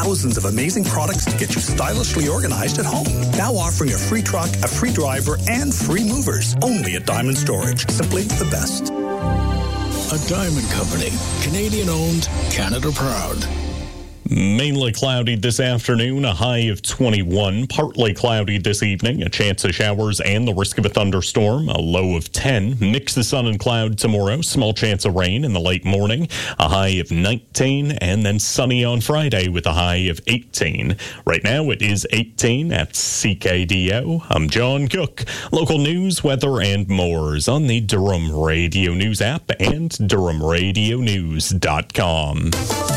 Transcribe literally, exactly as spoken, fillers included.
thousands of amazing products to get you stylishly organized at home. Now offering a free truck, a free driver, and free movers. Only at Diamond Storage. Simply the best. A Diamond Company. Canadian owned, Canada proud. Mainly cloudy this afternoon, a high of twenty-one. Partly cloudy this evening, a chance of showers and the risk of a thunderstorm, a low of ten. Mix of sun and cloud tomorrow, small chance of rain in the late morning, a high of nineteen, and then sunny on Friday with a high of eighteen. Right now it is eighteen at C K D O. I'm John Cook. Local news, weather, and more is on the Durham Radio News app and durham radio news dot com.